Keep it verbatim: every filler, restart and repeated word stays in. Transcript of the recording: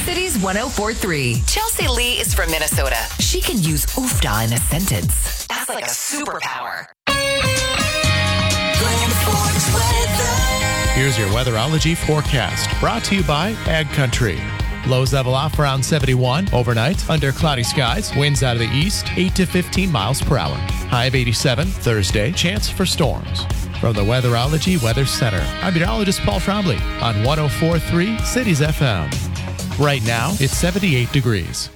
Cities one oh four point three. Chelsea Lee is from Minnesota. She can use oofda in a sentence. That's like a superpower. Here's your weatherology forecast, brought to you by Ag Country. Lows level off around seventy-one overnight under cloudy skies. Winds out of the east, eight to fifteen miles per hour. High of eighty-seven Thursday. Chance for storms. From the Weatherology Weather Center, I'm meteorologist Paul Trombley on one oh four point three Cities F M. Right now, it's seventy-eight degrees.